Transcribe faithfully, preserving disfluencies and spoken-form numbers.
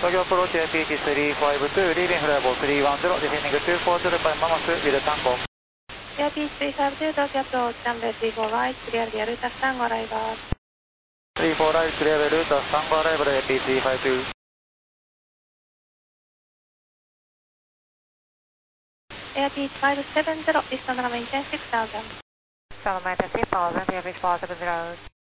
Tokyo approach I P H three five two, leaving flyable three one zero, descending two four zero by Mamas with Tango. I P H three five two, Tokyo approach, runway three four right, clear via route Tango arrival. three four right, clear via route Tango arrival, I P H three five two. I P H five seven zero, distance runway six thousand. Runway six thousand, I P H four seven zero.